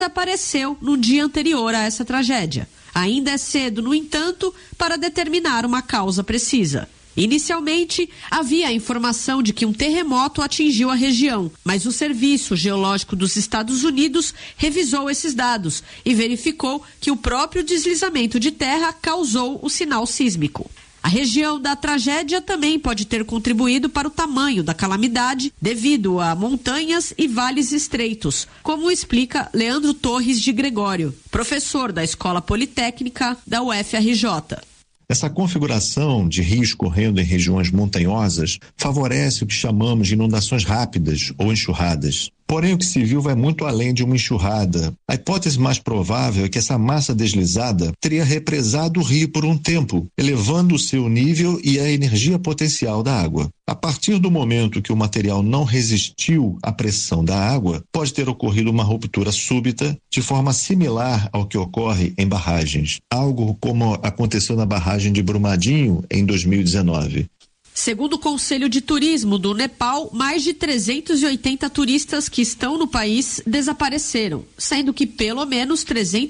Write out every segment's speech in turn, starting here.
desapareceu no dia anterior a essa tragédia. Ainda é cedo, no entanto, para determinar uma causa precisa. Inicialmente, havia a informação de que um terremoto atingiu a região, mas o Serviço Geológico dos Estados Unidos revisou esses dados e verificou que o próprio deslizamento de terra causou o sinal sísmico. A região da tragédia também pode ter contribuído para o tamanho da calamidade devido a montanhas e vales estreitos, como explica Leandro Torres de Gregório, professor da Escola Politécnica da UFRJ. Essa configuração de risco ocorrendo em regiões montanhosas favorece o que chamamos de inundações rápidas ou enxurradas. Porém, o que se viu vai muito além de uma enxurrada. A hipótese mais provável é que essa massa deslizada teria represado o rio por um tempo, elevando o seu nível e a energia potencial da água. A partir do momento que o material não resistiu à pressão da água, pode ter ocorrido uma ruptura súbita, de forma similar ao que ocorre em barragens. Algo como aconteceu na barragem de Brumadinho em 2019. Segundo o Conselho de Turismo do Nepal, mais de 380 turistas que estão no país desapareceram, sendo que pelo menos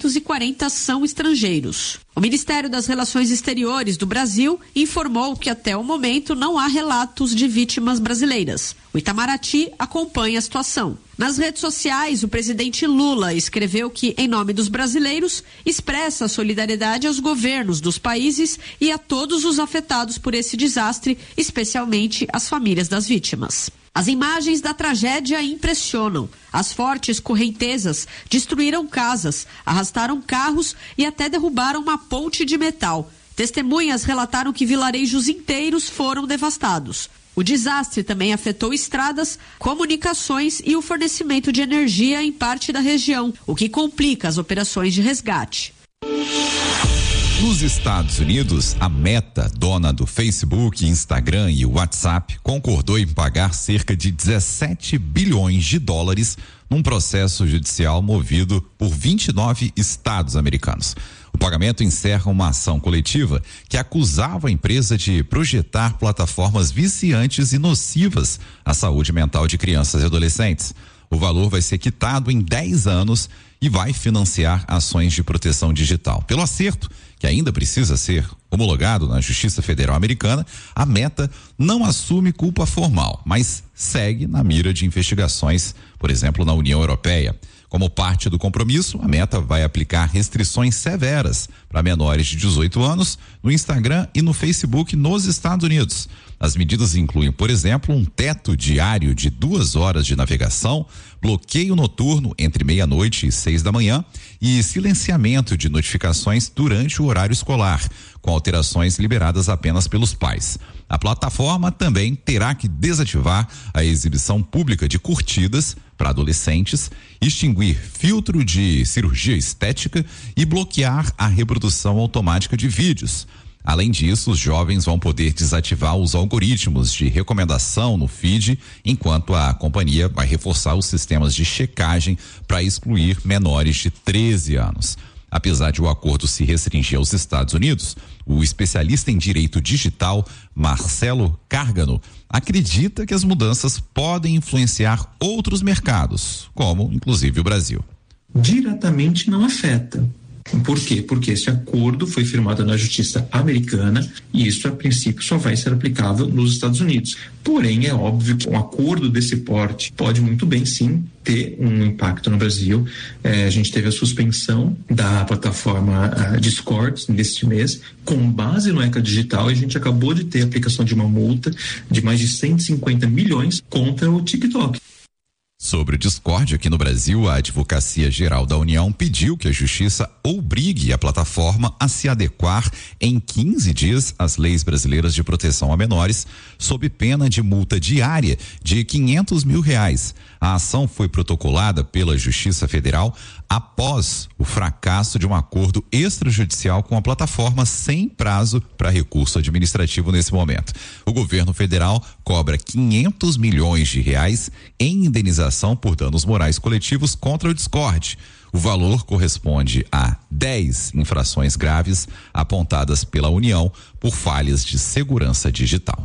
340 são estrangeiros. O Ministério das Relações Exteriores do Brasil informou que até o momento não há relatos de vítimas brasileiras. O Itamaraty acompanha a situação. Nas redes sociais, o presidente Lula escreveu que, em nome dos brasileiros, expressa solidariedade aos governos dos países e a todos os afetados por esse desastre, especialmente as famílias das vítimas. As imagens da tragédia impressionam. As fortes correntezas destruíram casas, arrastaram carros e até derrubaram uma ponte de metal. Testemunhas relataram que vilarejos inteiros foram devastados. O desastre também afetou estradas, comunicações e o fornecimento de energia em parte da região, o que complica as operações de resgate. Nos Estados Unidos, a Meta, dona do Facebook, Instagram e WhatsApp, concordou em pagar cerca de 17 bilhões de dólares num processo judicial movido por 29 estados americanos. O pagamento encerra uma ação coletiva que acusava a empresa de projetar plataformas viciantes e nocivas à saúde mental de crianças e adolescentes. O valor vai ser quitado em 10 anos e vai financiar ações de proteção digital. Pelo acerto, que ainda precisa ser homologado na Justiça Federal Americana, a Meta não assume culpa formal, mas segue na mira de investigações, por exemplo, na União Europeia. Como parte do compromisso, a Meta vai aplicar restrições severas para menores de 18 anos no Instagram e no Facebook nos Estados Unidos. As medidas incluem, por exemplo, um teto diário de 2 horas de navegação, bloqueio noturno entre meia-noite e 6 da manhã e silenciamento de notificações durante o horário escolar, com alterações liberadas apenas pelos pais. A plataforma também terá que desativar a exibição pública de curtidas para adolescentes, extinguir filtro de cirurgia estética e bloquear a reprodução automática de vídeos. Além disso, os jovens vão poder desativar os algoritmos de recomendação no feed, enquanto a companhia vai reforçar os sistemas de checagem para excluir menores de 13 anos. Apesar de o acordo se restringir aos Estados Unidos, o especialista em direito digital, Marcelo Cárgano, acredita que as mudanças podem influenciar outros mercados, como inclusive o Brasil. Diretamente não afeta. Por quê? Porque esse acordo foi firmado na Justiça Americana e isso, a princípio, só vai ser aplicável nos Estados Unidos. Porém, é óbvio que um acordo desse porte pode muito bem, sim, ter um impacto no Brasil. A gente teve a suspensão da plataforma Discord neste mês, com base no ECA Digital, e a gente acabou de ter a aplicação de uma multa de mais de 150 milhões contra o TikTok. Sobre o Discord, aqui no Brasil, a Advocacia Geral da União pediu que a Justiça obrigue a plataforma a se adequar em 15 dias às leis brasileiras de proteção a menores, sob pena de multa diária de R$500 mil. A ação foi protocolada pela Justiça Federal após o fracasso de um acordo extrajudicial com a plataforma sem prazo para recurso administrativo nesse momento. O governo federal cobra R$500 milhões em indenização por danos morais coletivos contra o Discord. O valor corresponde a 10 infrações graves apontadas pela União por falhas de segurança digital.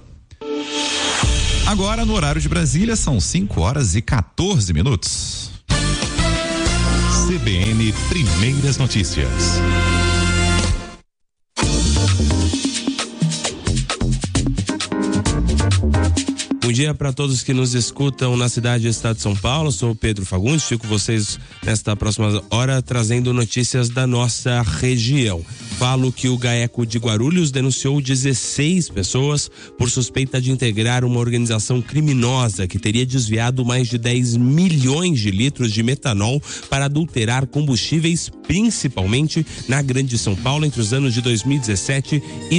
Agora, no horário de Brasília, são 5 horas e 14 minutos. CBN Primeiras Notícias. Bom dia para todos que nos escutam na cidade e estado de São Paulo. Sou o Pedro Fagundes, fico com vocês nesta próxima hora trazendo notícias da nossa região. Falo que o GAECO de Guarulhos denunciou 16 pessoas por suspeita de integrar uma organização criminosa que teria desviado mais de 10 milhões de litros de metanol para adulterar combustíveis, principalmente na Grande São Paulo, entre os anos de 2017 e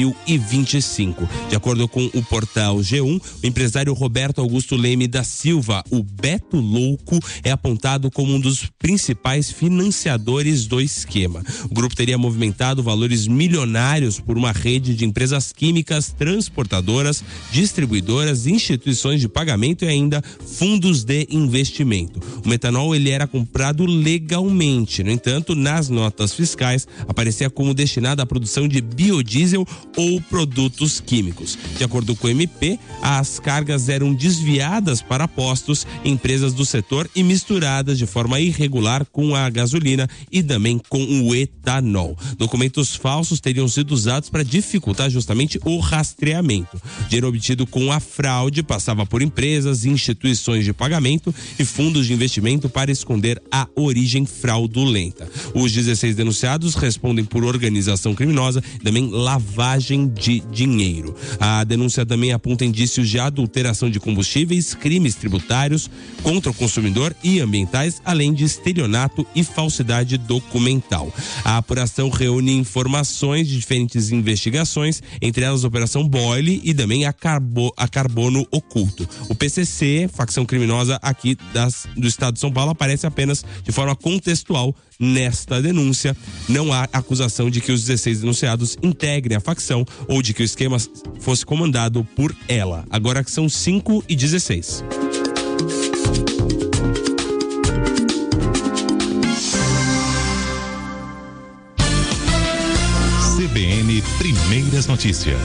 2025. De acordo com o portal G1, o empresário Roberto Augusto Leme da Silva, o Beto Louco, é apontado como um dos principais financiadores do esquema. O grupo teria movimentado valores milionários por uma rede de empresas químicas, transportadoras, distribuidoras, instituições de pagamento e ainda fundos de investimento. O metanol ele era comprado legalmente, no entanto, nas notas fiscais aparecia como destinado à produção de biodiesel ou produtos químicos. De acordo com o MP, as cargas eram desviadas para postos em empresas do setor e misturadas de forma irregular com a gasolina e também com o etanol. Documentos falsos teriam sido usados para dificultar justamente o rastreamento. O dinheiro obtido com a fraude passava por empresas, instituições de pagamento e fundos de investimento para esconder a origem fraudulenta. Os 16 denunciados respondem por organização criminosa e também lavagem de dinheiro. A denúncia também aponta indícios de adulteração de combustíveis, crimes tributários contra o consumidor e ambientais, além de estelionato e falsidade documental. A apuração reúne informações de diferentes investigações, entre elas a Operação Boyle e também a Carbono Oculto. O PCC, facção criminosa aqui do estado de São Paulo, aparece apenas de forma contextual nesta denúncia. Não há acusação de que os 16 denunciados integrem a facção ou de que o esquema fosse comandado por ela. Agora que são 5h16. CBN Primeiras Notícias.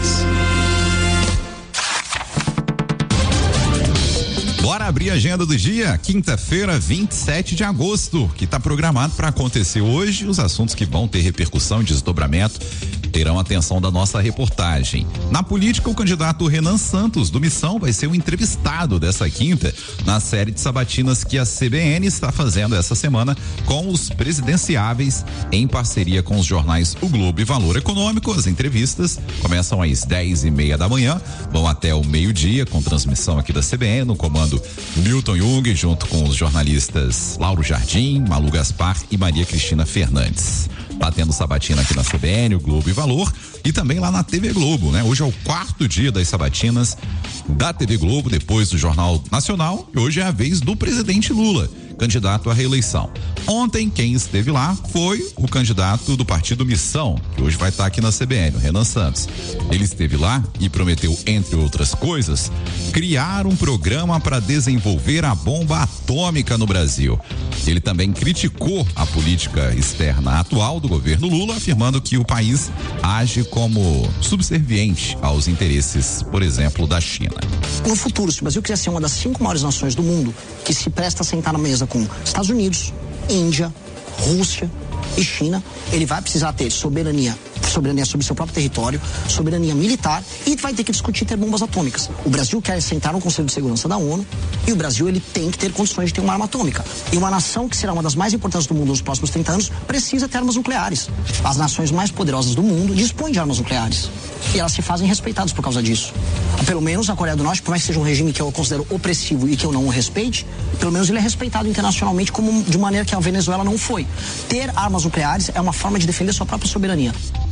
Bora abrir a agenda do dia, quinta-feira, 27 de agosto, que está programado para acontecer hoje. Os assuntos que vão ter repercussão e desdobramento terão atenção da nossa reportagem. Na política, o candidato Renan Santos, do Missão, vai ser o entrevistado dessa quinta na série de sabatinas que a CBN está fazendo essa semana com os presidenciáveis, em parceria com os jornais O Globo e Valor Econômico. As entrevistas começam às 10h30 da manhã, vão até o meio-dia, com transmissão aqui da CBN, no comando Milton Jung, junto com os jornalistas Lauro Jardim, Malu Gaspar e Maria Cristina Fernandes. Tá tendo sabatina aqui na CBN, o Globo e Valor, e também lá na TV Globo, né? Hoje é o 4º dia das sabatinas da TV Globo, depois do Jornal Nacional, e hoje é a vez do presidente Lula, candidato à reeleição. Ontem, quem esteve lá foi o candidato do partido Missão, que hoje vai estar aqui na CBN, o Renan Santos. Ele esteve lá e prometeu, entre outras coisas, criar um programa para desenvolver a bomba atômica no Brasil. Ele também criticou a política externa atual do governo Lula, afirmando que o país age como subserviente aos interesses, por exemplo, da China. No futuro, se o Brasil quiser ser uma das 5 maiores nações do mundo, que se presta a sentar na mesa com Estados Unidos, Índia, Rússia e China, ele vai precisar ter soberania sobre seu próprio território, soberania militar, e vai ter que discutir ter bombas atômicas. O Brasil quer sentar no Conselho de Segurança da ONU e o Brasil ele tem que ter condições de ter uma arma atômica. E uma nação que será uma das mais importantes do mundo nos próximos 30 anos precisa ter armas nucleares. As nações mais poderosas do mundo dispõem de armas nucleares e elas se fazem respeitadas por causa disso. Pelo menos a Coreia do Norte, por mais que seja um regime que eu considero opressivo e que eu não o respeite, pelo menos ele é respeitado internacionalmente como de maneira que a Venezuela não foi. Ter armas nucleares é uma forma de defender sua própria soberania.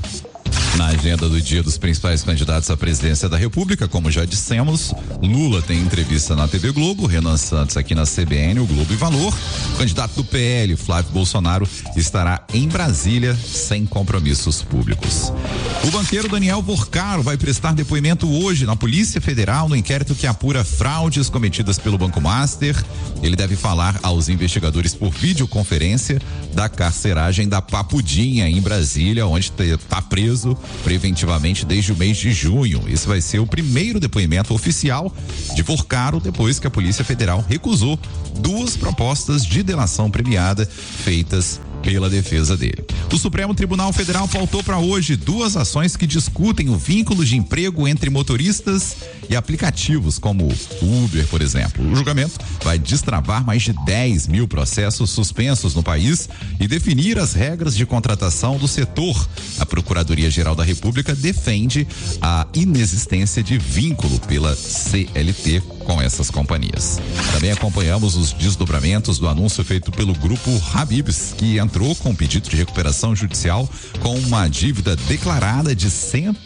Na agenda do dia dos principais candidatos à presidência da República, como já dissemos, Lula tem entrevista na TV Globo, Renan Santos aqui na CBN, o Globo e Valor. O candidato do PL, Flávio Bolsonaro, estará em Brasília sem compromissos públicos. O banqueiro Daniel Vorcaro vai prestar depoimento hoje na Polícia Federal no inquérito que apura fraudes cometidas pelo Banco Master. Ele deve falar aos investigadores por videoconferência. da carceragem da Papudinha, em Brasília, onde está preso preventivamente desde o mês de junho. Esse vai ser o primeiro depoimento oficial de Porcaro, depois que a Polícia Federal recusou 2 propostas de delação premiada feitas pela defesa dele. O Supremo Tribunal Federal pautou para hoje 2 ações que discutem o vínculo de emprego entre motoristas e aplicativos como o Uber, por exemplo. O julgamento vai destravar mais de 10 mil processos suspensos no país e definir as regras de contratação do setor. A Procuradoria-Geral da República defende a inexistência de vínculo pela CLT com essas companhias. Também acompanhamos os desdobramentos do anúncio feito pelo grupo Habib's, que entrou com pedido de recuperação judicial com uma dívida declarada de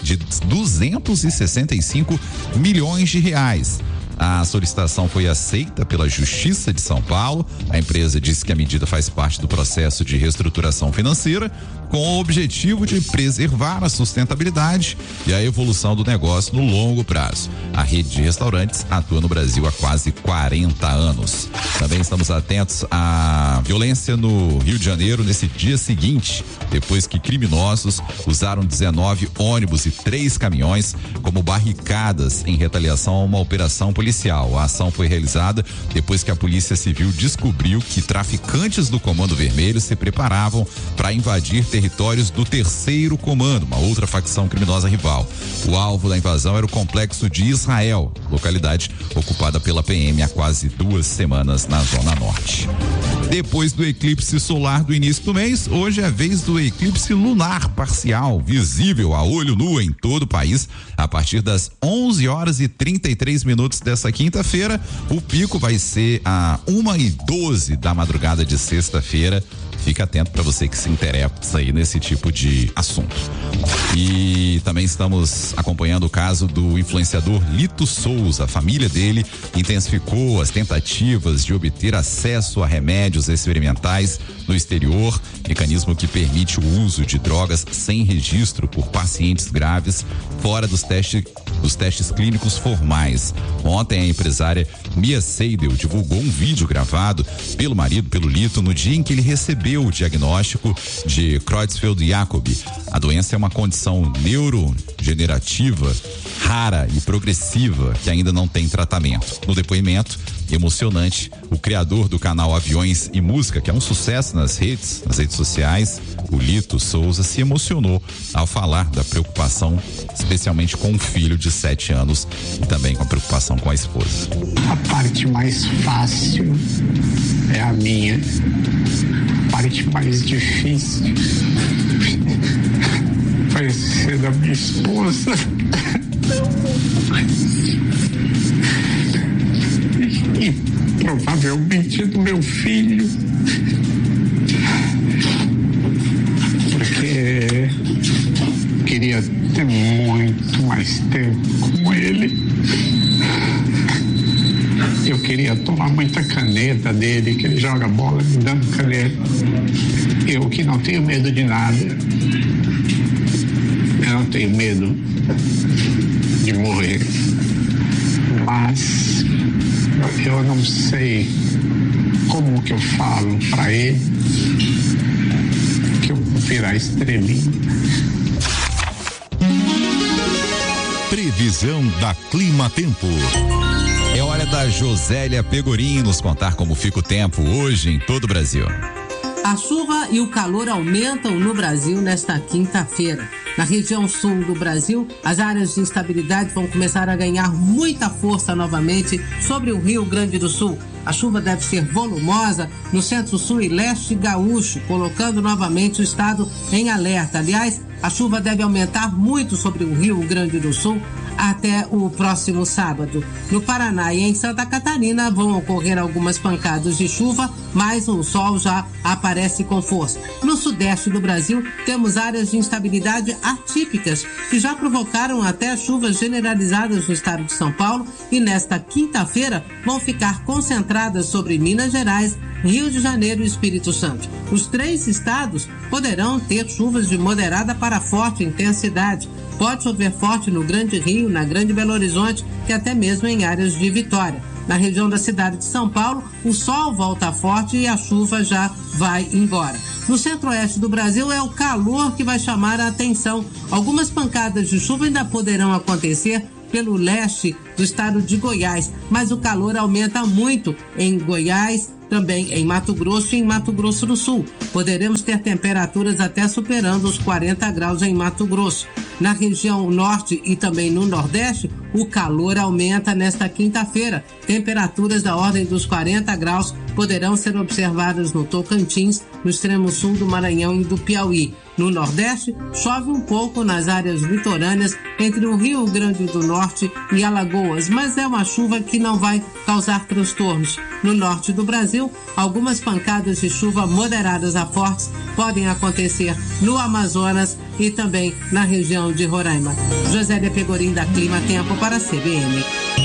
265 milhões de reais. A solicitação foi aceita pela Justiça de São Paulo. A empresa disse que a medida faz parte do processo de reestruturação financeira com o objetivo de preservar a sustentabilidade e a evolução do negócio no longo prazo. A rede de restaurantes atua no Brasil há quase 40 anos. Também estamos atentos à violência no Rio de Janeiro nesse dia seguinte, depois que criminosos usaram 19 ônibus e 3 caminhões como barricadas em retaliação a uma operação policial. A ação foi realizada depois que a Polícia Civil descobriu que traficantes do Comando Vermelho se preparavam para invadir territórios do Terceiro Comando, uma outra facção criminosa rival. O alvo da invasão era o complexo de Israel, localidade ocupada pela PM há quase 2 semanas na Zona Norte. Depois do eclipse solar do início do mês, hoje é a vez do eclipse lunar parcial, visível a olho nu em todo o país, a partir das 11h33 dessa quinta-feira. O pico vai ser a 1h12 da madrugada de sexta-feira. Fica atento para você que se interessa aí nesse tipo de assunto. E também estamos acompanhando o caso do influenciador Lito Souza. A família dele intensificou as tentativas de obter acesso a remédios experimentais no exterior, mecanismo que permite o uso de drogas sem registro por pacientes graves fora dos testes clínicos formais. Ontem a empresária Mia Seidel divulgou um vídeo gravado pelo marido, pelo Lito, no dia em que ele recebeu o diagnóstico de Creutzfeldt-Jakob. A doença é uma condição neurodegenerativa rara e progressiva que ainda não tem tratamento. No depoimento emocionante, o criador do canal Aviões e Música, que é um sucesso nas redes sociais, o Lito Souza, se emocionou ao falar da preocupação, especialmente com o filho de 7 anos e também com a preocupação com a esposa. A parte mais fácil é a minha. A parte mais difícil vai ser da minha esposa. E provavelmente do meu filho, porque queria ter muito mais tempo com ele. Eu queria tomar muita caneta dele, que ele joga bola me dando caneta. Eu que não tenho medo de nada, eu não tenho medo de morrer, mas eu não sei como que eu falo para ele que eu vou virar estrelinha. Previsão da Clima Tempo. É hora da Josélia Pegorim nos contar como fica o tempo hoje em todo o Brasil. A chuva e o calor aumentam no Brasil nesta quinta-feira. Na região sul do Brasil, as áreas de instabilidade vão começar a ganhar muita força novamente sobre o Rio Grande do Sul. A chuva deve ser volumosa no centro-sul e leste gaúcho, colocando novamente o estado em alerta. Aliás, a chuva deve aumentar muito sobre o Rio Grande do Sul até o próximo sábado. No Paraná e em Santa Catarina vão ocorrer algumas pancadas de chuva, mas o sol já aparece com força. No sudeste do Brasil, temos áreas de instabilidade atípicas que já provocaram até chuvas generalizadas no estado de São Paulo e nesta quinta-feira vão ficar concentradas sobre Minas Gerais, Rio de Janeiro e Espírito Santo. Os 3 estados poderão ter chuvas de moderada para forte intensidade. Pode chover forte no Grande Rio, na Grande Belo Horizonte e até mesmo em áreas de Vitória. Na região da cidade de São Paulo, o sol volta forte e a chuva já vai embora. No centro-oeste do Brasil é o calor que vai chamar a atenção. Algumas pancadas de chuva ainda poderão acontecer pelo leste do estado de Goiás, mas o calor aumenta muito em Goiás, também em Mato Grosso e em Mato Grosso do Sul. Poderemos ter temperaturas até superando os 40 graus em Mato Grosso. Na região norte e também no nordeste, o calor aumenta nesta quinta-feira. Temperaturas da ordem dos 40 graus poderão ser observadas no Tocantins, no extremo sul do Maranhão e do Piauí. No Nordeste, chove um pouco nas áreas litorâneas entre o Rio Grande do Norte e Alagoas, mas é uma chuva que não vai causar transtornos. No norte do Brasil, algumas pancadas de chuva moderadas a fortes podem acontecer no Amazonas e também na região de Roraima. Josélia Pegorim, da Clima Tempo, para a CBN.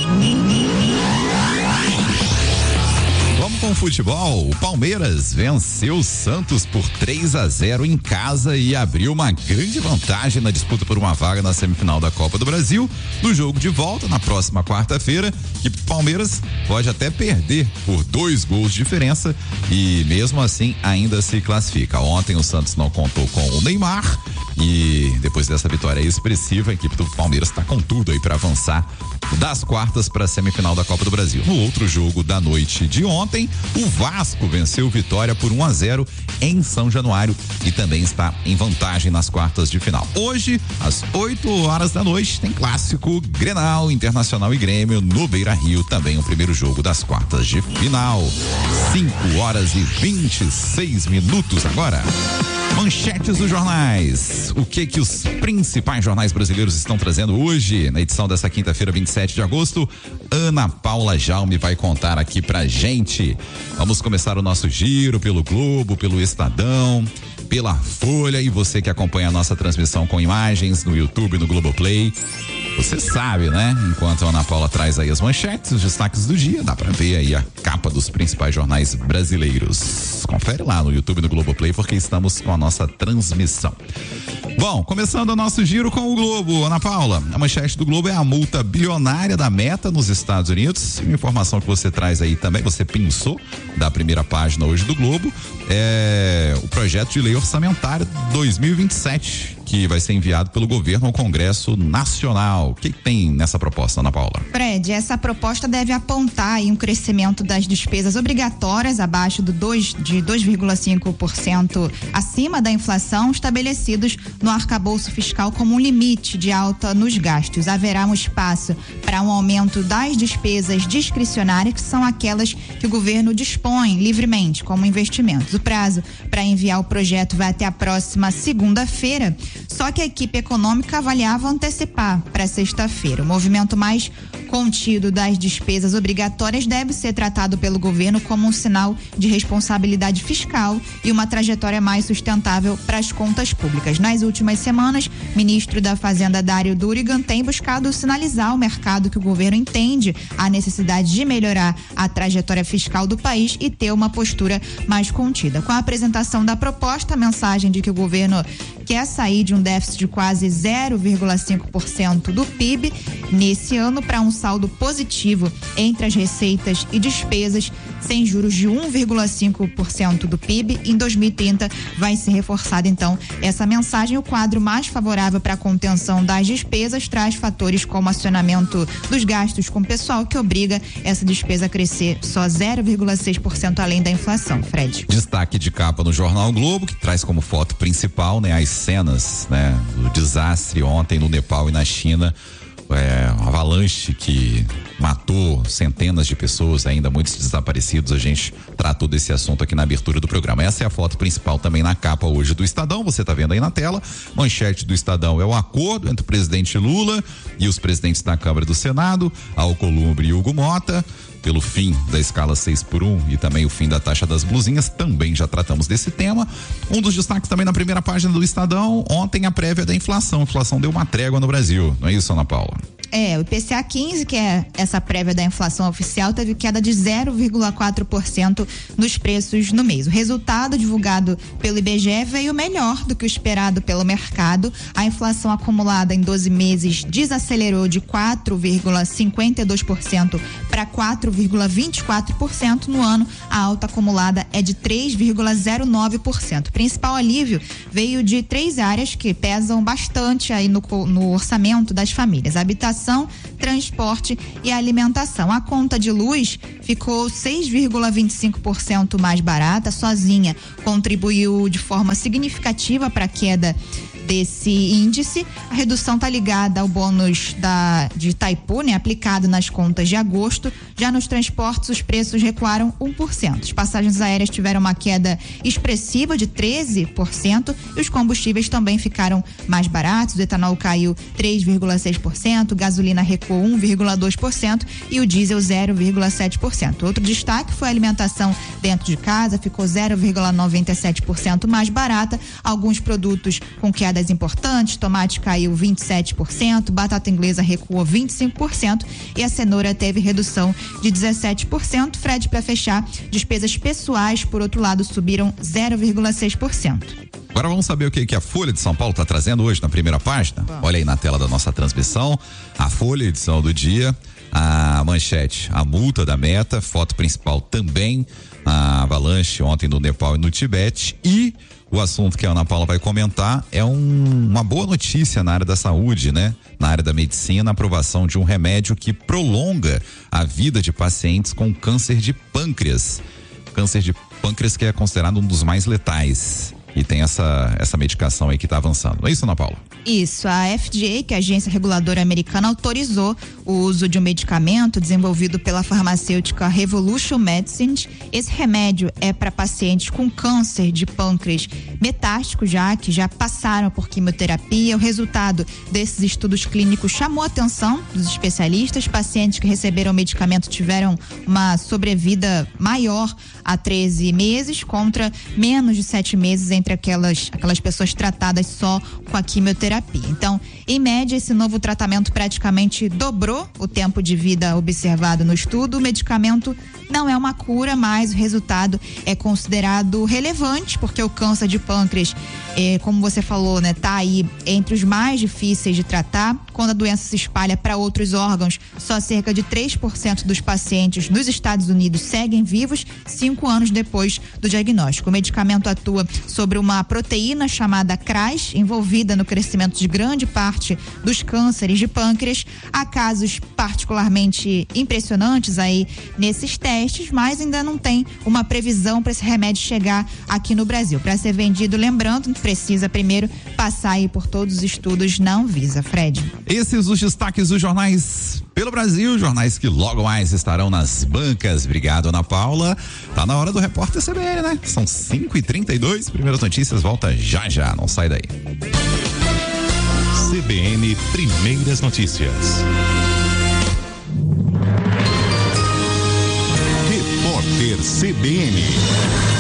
Vamos com o futebol. O Palmeiras venceu o Santos por 3-0 em casa e abriu uma grande vantagem na disputa por uma vaga na semifinal da Copa do Brasil. No jogo de volta, na próxima quarta-feira, que o Palmeiras pode até perder por 2 gols de diferença e mesmo assim ainda se classifica. Ontem o Santos não contou com o Neymar e depois dessa vitória expressiva, a equipe do Palmeiras está com tudo aí para avançar das quartas para a semifinal da Copa do Brasil. No outro jogo da noite de ontem, o Vasco venceu Vitória por 1-0 em São Januário e também está em vantagem nas quartas de final. Hoje, às 8h da noite, tem clássico Grenal, Internacional e Grêmio no Beira-Rio, também o primeiro jogo das quartas de final. 5h26 agora. Manchetes dos jornais. O que os principais jornais brasileiros estão trazendo hoje, na edição dessa quinta-feira, 27 de agosto? Ana Paula Jaume vai contar aqui pra gente. Vamos começar o nosso giro pelo Globo, pelo Estadão, pela Folha, e você que acompanha a nossa transmissão com imagens no YouTube, no Globoplay. Você sabe, né? Enquanto a Ana Paula traz aí as manchetes, os destaques do dia, dá pra ver aí a capa dos principais jornais brasileiros. Confere lá no YouTube, no Globoplay, porque estamos com a nossa transmissão. Bom, começando o nosso giro com o Globo, Ana Paula. A manchete do Globo é a multa bilionária da Meta nos Estados Unidos. Uma informação que você traz aí também, você pensou da primeira página hoje do Globo, é o projeto de lei orçamentária 2027, que vai ser enviado pelo governo ao Congresso Nacional. O que tem nessa proposta, Ana Paula? Fred, essa proposta deve apontar aí um crescimento das despesas obrigatórias abaixo de 2,5% acima da inflação, estabelecidos no arcabouço fiscal como um limite de alta nos gastos. Haverá um espaço para um aumento das despesas discricionárias, que são aquelas que o governo dispõe livremente como investimentos. O prazo para enviar o projeto vai até a próxima segunda-feira. Só que a equipe econômica avaliava antecipar para sexta-feira. O movimento mais contido das despesas obrigatórias deve ser tratado pelo governo como um sinal de responsabilidade fiscal e uma trajetória mais sustentável para as contas públicas. Nas últimas semanas, o ministro da Fazenda, Dário Durigan, tem buscado sinalizar ao mercado que o governo entende a necessidade de melhorar a trajetória fiscal do país e ter uma postura mais contida. Com a apresentação da proposta, a mensagem de que o governo quer sair de um déficit de quase 0,5% do PIB nesse ano para um saldo positivo entre as receitas e despesas, sem juros de 1,5% do PIB. Em 2030 vai ser reforçada então essa mensagem. O quadro mais favorável para a contenção das despesas traz fatores como acionamento dos gastos com pessoal, que obriga essa despesa a crescer só 0,6% além da inflação. Fred. Destaque de capa no jornal Globo, que traz como foto principal, né, as cenas, né, do desastre ontem no Nepal e na China. Uma avalanche que matou centenas de pessoas, ainda muitos desaparecidos. A gente tratou desse assunto aqui na abertura do programa. Essa é a foto principal também na capa hoje do Estadão, você está vendo aí na tela. Manchete do Estadão é o acordo entre o presidente Lula e os presidentes da Câmara e do Senado, Alcolumbre e Hugo Mota, pelo fim da escala 6x1 e também o fim da taxa das blusinhas. Também já tratamos desse tema. Um dos destaques também na primeira página do Estadão, ontem a prévia da inflação. A inflação deu uma trégua no Brasil, não é isso, Ana Paula? O IPCA 15, que é essa prévia da inflação oficial, teve queda de 0,4% nos preços no mês. O resultado divulgado pelo IBGE veio melhor do que o esperado pelo mercado. A inflação acumulada em 12 meses desacelerou de 4,52% para 4,24% no ano. A alta acumulada é de 3,09%. O principal alívio veio de 3 áreas que pesam bastante aí no orçamento das famílias: habitação, transporte e alimentação. A conta de luz ficou 6,25% mais barata, sozinha contribuiu de forma significativa para a queda desse índice. A redução está ligada ao bônus de Itaipu, né, aplicado nas contas de agosto. Já nos transportes, os preços recuaram 1%. As passagens aéreas tiveram uma queda expressiva de 13% e os combustíveis também ficaram mais baratos. O etanol caiu 3,6%, gasolina recuou 1,2% e o diesel 0,7%. Outro destaque foi a alimentação dentro de casa, ficou 0,97% mais barata. Alguns produtos com quedas importantes: tomate caiu 27%, batata inglesa recuou 25% e a cenoura teve redução de 17%. Fred, para fechar, despesas pessoais, por outro lado, subiram 0,6%. Agora vamos saber o que a Folha de São Paulo está trazendo hoje na primeira página. Bom, olha aí na tela da nossa transmissão, a Folha, edição do dia, a manchete: a multa da Meta, foto principal também, a avalanche ontem no Nepal e no Tibete, e o assunto que a Ana Paula vai comentar é uma boa notícia na área da saúde, né? Na área da medicina, a aprovação de um remédio que prolonga a vida de pacientes com câncer de pâncreas. Câncer de pâncreas que é considerado um dos mais letais. E tem essa medicação aí que está avançando. Não é isso, Ana Paula? Isso, a FDA, que é a agência reguladora americana, autorizou o uso de um medicamento desenvolvido pela farmacêutica Revolution Medicines. Esse remédio é para pacientes com câncer de pâncreas metástico, que já passaram por quimioterapia. O resultado desses estudos clínicos chamou a atenção dos especialistas. Pacientes que receberam o medicamento tiveram uma sobrevida maior a 13 meses, contra menos de 7 meses entre aquelas pessoas tratadas só com a quimioterapia. Então, em média, esse novo tratamento praticamente dobrou o tempo de vida observado no estudo. O medicamento não é uma cura, mas o resultado é considerado relevante, porque o câncer de pâncreas, como você falou, né, tá aí entre os mais difíceis de tratar. Quando a doença se espalha para outros órgãos, só cerca de 3% dos pacientes nos Estados Unidos seguem vivos 5 anos depois do diagnóstico. O medicamento atua sobre uma proteína chamada CRAS, envolvida no crescimento de grande parte dos cânceres de pâncreas. Há casos particularmente impressionantes aí nesses testes, mas ainda não tem uma previsão para esse remédio chegar aqui no Brasil. Para ser vendido, lembrando, precisa primeiro passar aí por todos os estudos na Anvisa. Fred. Esses os destaques dos jornais pelo Brasil, jornais que logo mais estarão nas bancas. Obrigado, Ana Paula. Tá na hora do Repórter CBN, né? São 5h32, primeiras notícias, volta já, não sai daí. CBN Primeiras Notícias. Repórter CBN.